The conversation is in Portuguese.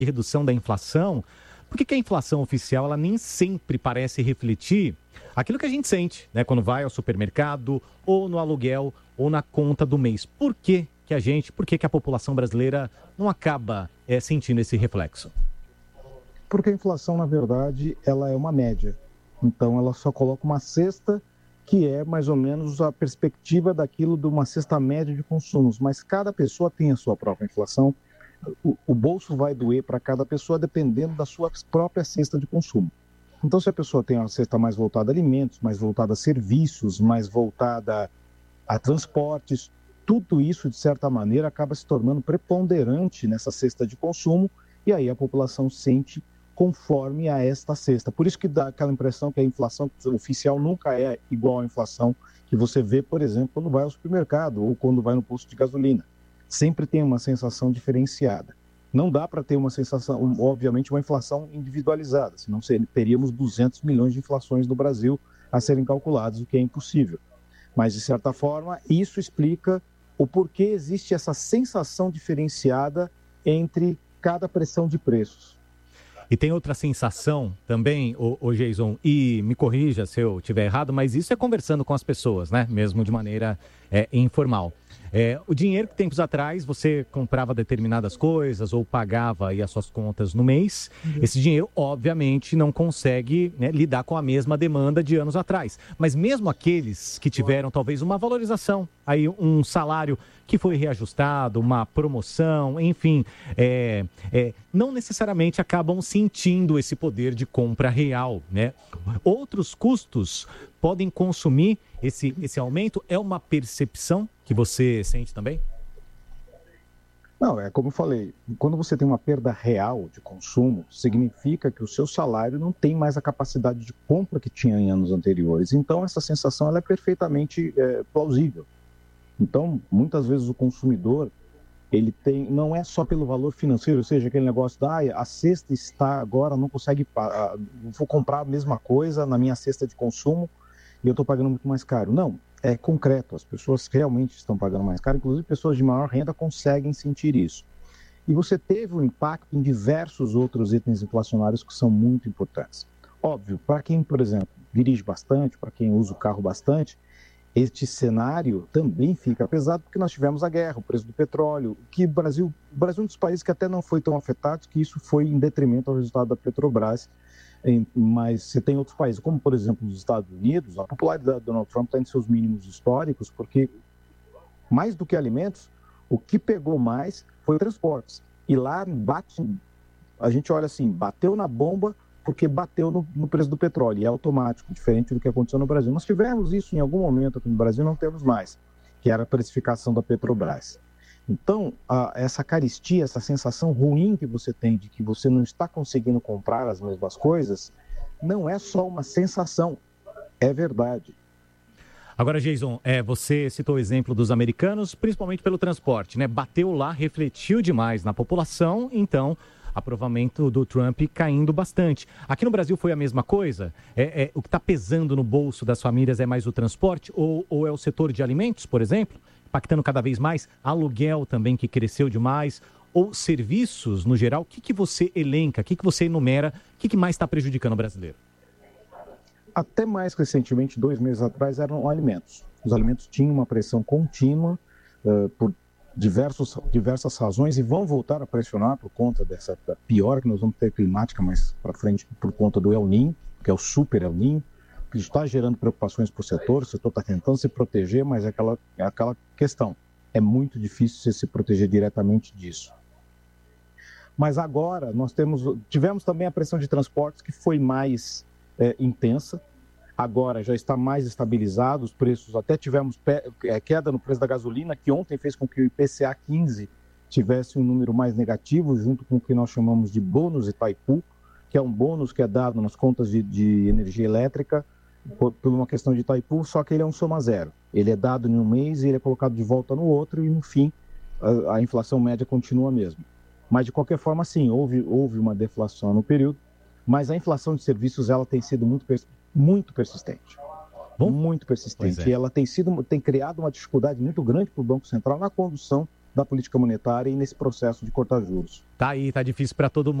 de redução da inflação, por que a inflação oficial ela nem sempre parece refletir aquilo que a gente sente, né, quando vai ao supermercado, ou no aluguel, ou na conta do mês? Por que a população brasileira não acaba sentindo esse reflexo? Porque a inflação, na verdade, ela é uma média. Então, ela só coloca uma cesta que é mais ou menos a perspectiva daquilo de uma cesta média de consumos. Mas cada pessoa tem a sua própria inflação. O bolso vai doer para cada pessoa dependendo da sua própria cesta de consumo. Então, se a pessoa tem uma cesta mais voltada a alimentos, mais voltada a serviços, mais voltada a transportes, tudo isso, de certa maneira, acaba se tornando preponderante nessa cesta de consumo e aí a população sente conforme a esta cesta. Por isso que dá aquela impressão que a inflação oficial nunca é igual à inflação que você vê, por exemplo, quando vai ao supermercado ou quando vai no posto de gasolina. Sempre tem uma sensação diferenciada. Não dá para ter uma sensação, obviamente, uma inflação individualizada, senão teríamos 200 milhões de inflações no Brasil a serem calculadas, o que é impossível. Mas, de certa forma, isso explica o porquê existe essa sensação diferenciada entre cada pressão de preços. E tem outra sensação também, ô Jason, e me corrija se eu estiver errado, mas isso é conversando com as pessoas, né? Mesmo de maneira informal. O dinheiro que tempos atrás você comprava determinadas coisas ou pagava aí as suas contas no mês, esse dinheiro obviamente não consegue, né, lidar com a mesma demanda de anos atrás. Mas mesmo aqueles que tiveram talvez uma valorização, aí um salário que foi reajustado, uma promoção, enfim, não necessariamente acabam sentindo esse poder de compra real, né? Outros custos podem consumir esse aumento? É uma percepção que você sente também? Não, é como eu falei, quando você tem uma perda real de consumo, significa que o seu salário não tem mais a capacidade de compra que tinha em anos anteriores. Então, essa sensação ela é perfeitamente plausível. Então, muitas vezes o consumidor, ele tem, não é só pelo valor financeiro, ou seja, aquele negócio a cesta está agora, não consegue, vou comprar a mesma coisa na minha cesta de consumo e eu estou pagando muito mais caro. Não, é concreto, as pessoas realmente estão pagando mais caro, inclusive pessoas de maior renda conseguem sentir isso. E você teve um impacto em diversos outros itens inflacionários que são muito importantes. Óbvio, para quem, por exemplo, dirige bastante, para quem usa o carro bastante, este cenário também fica pesado porque nós tivemos a guerra, o preço do petróleo, que o Brasil é um dos países que até não foi tão afetado, que isso foi em detrimento ao resultado da Petrobras. Mas você tem outros países, como por exemplo os Estados Unidos, a popularidade do Donald Trump está em seus mínimos históricos, porque mais do que alimentos, o que pegou mais foi transportes. E lá a gente olha assim, bateu na bomba porque bateu no preço do petróleo, e é automático, diferente do que aconteceu no Brasil. Nós tivemos isso em algum momento aqui no Brasil, não temos mais, que era a precificação da Petrobras. Então, essa carestia, essa sensação ruim que você tem de que você não está conseguindo comprar as mesmas coisas, não é só uma sensação, é verdade. Agora, Jason, você citou o exemplo dos americanos, principalmente pelo transporte, né? Bateu lá, refletiu demais na população, então aprovamento do Trump caindo bastante. Aqui no Brasil foi a mesma coisa? O que está pesando no bolso das famílias é mais o transporte ou é o setor de alimentos, por exemplo? Impactando cada vez mais, aluguel também que cresceu demais, ou serviços no geral? O que você elenca, o que você enumera, o que mais está prejudicando o brasileiro? Até mais recentemente, 2 meses atrás, eram alimentos. Os alimentos tinham uma pressão contínua por diversas razões e vão voltar a pressionar por conta dessa piora que nós vamos ter climática mais para frente por conta do El Niño, que é o super El Niño, que está gerando preocupações para o setor está tentando se proteger, mas é aquela questão. É muito difícil você se proteger diretamente disso. Mas agora nós tivemos também a pressão de transportes que foi mais intensa, agora já está mais estabilizado, os preços, até tivemos queda no preço da gasolina, que ontem fez com que o IPCA 15 tivesse um número mais negativo, junto com o que nós chamamos de bônus Itaipu, que é um bônus que é dado nas contas de energia elétrica por uma questão de Itaipu, só que ele é um soma zero. Ele é dado em um mês e ele é colocado de volta no outro e, no fim, a inflação média continua a mesma. Mas, de qualquer forma, sim, houve uma deflação no período, mas a inflação de serviços ela tem sido muito persistente. Muito persistente. E ela tem criado uma dificuldade muito grande para o Banco Central na condução da política monetária e nesse processo de cortar juros. Tá aí, tá difícil para todo mundo.